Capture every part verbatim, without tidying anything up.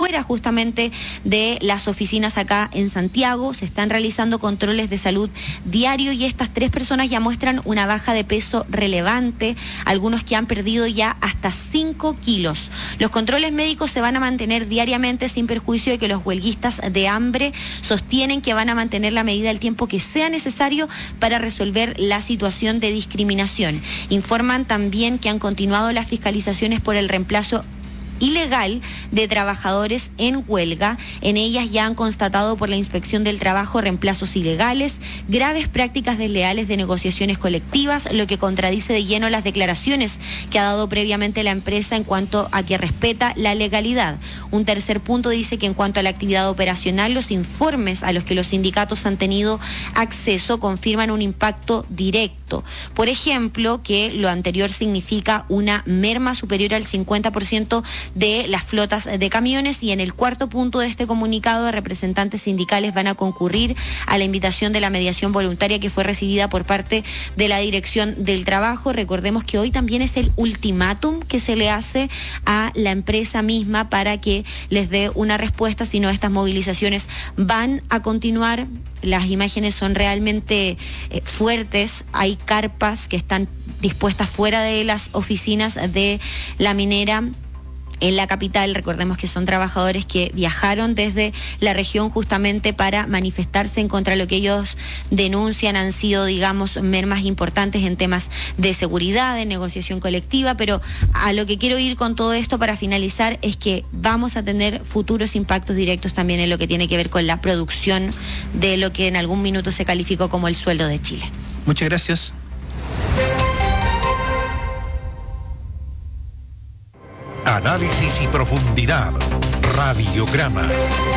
fuera justamente de las oficinas acá en Santiago. Se están realizando controles de salud diario y estas tres personas ya muestran una baja de peso relevante, algunos que han perdido ya hasta cinco kilos. Los controles médicos se van a mantener diariamente sin perjuicio de que los huelguistas de hambre sostienen que van a mantener la medida el tiempo que sea necesario para resolver la situación de discriminación. Informan también que han continuado las fiscalizaciones por el reemplazo ilegal de trabajadores en huelga. En ellas ya han constatado por la Inspección del Trabajo reemplazos ilegales, graves prácticas desleales de negociaciones colectivas, lo que contradice de lleno las declaraciones que ha dado previamente la empresa en cuanto a que respeta la legalidad. Un tercer punto dice que en cuanto a la actividad operacional, los informes a los que los sindicatos han tenido acceso confirman un impacto directo. Por ejemplo, que lo anterior significa una merma superior al cincuenta por ciento de las flotas de camiones, y en el cuarto punto de este comunicado, representantes sindicales van a concurrir a la invitación de la mediación voluntaria que fue recibida por parte de la Dirección del Trabajo. Recordemos que hoy también es el ultimátum que se le hace a la empresa misma para que les dé una respuesta, si no estas movilizaciones van a continuar. Las imágenes son realmente eh, fuertes. Hay carpas que están dispuestas fuera de las oficinas de la minera en la capital. Recordemos que son trabajadores que viajaron desde la región justamente para manifestarse en contra de lo que ellos denuncian han sido, digamos, mermas importantes en temas de seguridad, de negociación colectiva, pero a lo que quiero ir con todo esto para finalizar es que vamos a tener futuros impactos directos también en lo que tiene que ver con la producción de lo que en algún minuto se calificó como el sueldo de Chile. Muchas gracias. Análisis y profundidad. Radiograma.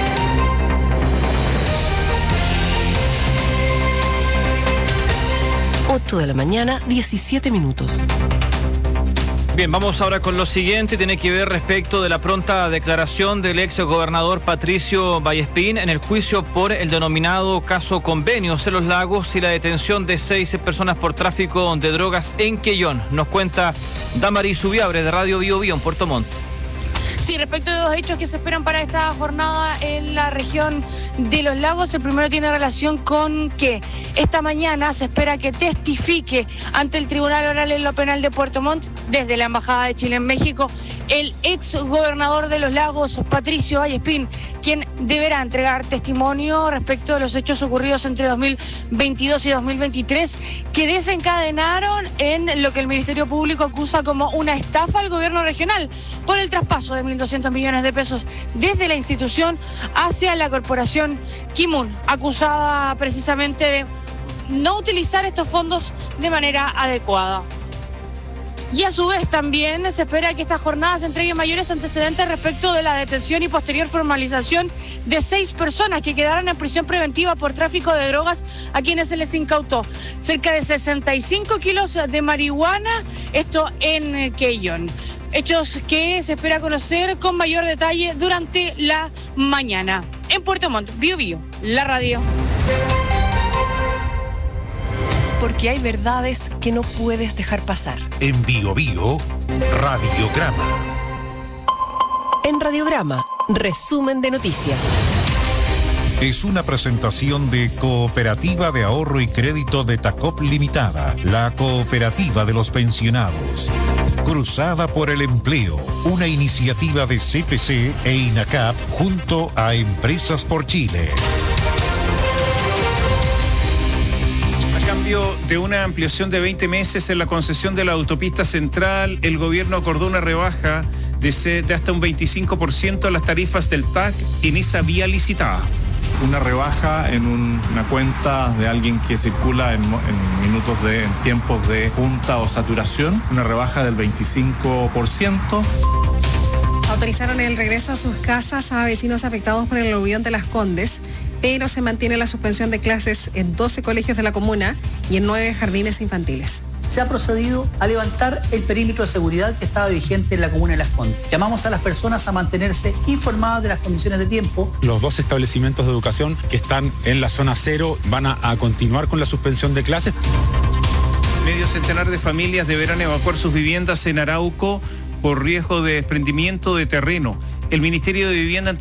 ocho de la mañana, diecisiete minutos. Bien, vamos ahora con lo siguiente. Tiene que ver respecto de la pronta declaración del ex gobernador Patricio Vallespín en el juicio por el denominado caso Convenios en Los Lagos y la detención de seis personas por tráfico de drogas en Quellón. Nos cuenta Damaris Subiabre de Radio Bio Bio en Puerto Montt. Sí, respecto de los hechos que se esperan para esta jornada en la región de Los Lagos, el primero tiene relación con que esta mañana se espera que testifique ante el Tribunal Oral en lo Penal de Puerto Montt, desde la Embajada de Chile en México, el ex gobernador de Los Lagos, Patricio Vallespín, quien deberá entregar testimonio respecto de los hechos ocurridos entre dos mil veintidós y dos mil veintitrés, que desencadenaron en lo que el Ministerio Público acusa como una estafa al gobierno regional por el traspaso de mil doscientos millones de pesos desde la institución hacia la corporación Kimun, acusada precisamente de no utilizar estos fondos de manera adecuada. Y a su vez también se espera que esta jornada se entreguen mayores antecedentes respecto de la detención y posterior formalización de seis personas que quedaron en prisión preventiva por tráfico de drogas, a quienes se les incautó cerca de sesenta y cinco kilos de marihuana, esto en Quellón. Hechos que se espera conocer con mayor detalle durante la mañana. En Puerto Montt, Bio Bio, la radio. Porque hay verdades que no puedes dejar pasar. En Bio Bio, Radiograma. En Radiograma, resumen de noticias. Es una presentación de Cooperativa de Ahorro y Crédito de Tacop Limitada, la cooperativa de los pensionados. Cruzada por el Empleo, una iniciativa de C P C e INACAP junto a Empresas por Chile. A cambio de una ampliación de veinte meses en la concesión de la autopista central, el gobierno acordó una rebaja de, de hasta un veinticinco por ciento en las tarifas del T A C en esa vía licitada. Una rebaja en un, una cuenta de alguien que circula en, en minutos de en tiempos de punta o saturación, una rebaja del veinticinco por ciento. Autorizaron el regreso a sus casas a vecinos afectados por el aluvión de Las Condes, pero se mantiene la suspensión de clases en doce colegios de la comuna y en nueve jardines infantiles. Se ha procedido a levantar el perímetro de seguridad que estaba vigente en la comuna de Las Condes. Llamamos a las personas a mantenerse informadas de las condiciones de tiempo. Los dos establecimientos de educación que están en la zona cero van a, a continuar con la suspensión de clases. Medio centenar de familias deberán evacuar sus viviendas en Arauco por riesgo de desprendimiento de terreno. El Ministerio de Vivienda